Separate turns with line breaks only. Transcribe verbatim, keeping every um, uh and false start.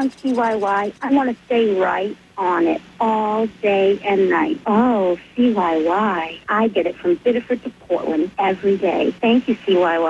on C Y Y, I want to stay right on it all day and night. Oh, C Y Y. I get it from Biddeford to Portland every day. Thank you, C Y Y.